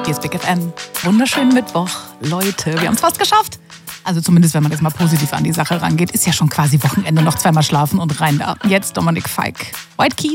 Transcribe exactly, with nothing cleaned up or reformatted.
Hier ist Big F M. Wunderschönen Mittwoch, Leute. Wir haben es fast geschafft. Also zumindest, wenn man jetzt mal positiv an die Sache rangeht, ist ja schon quasi Wochenende, noch zweimal schlafen und rein da. Jetzt Dominik Feick. White Keys.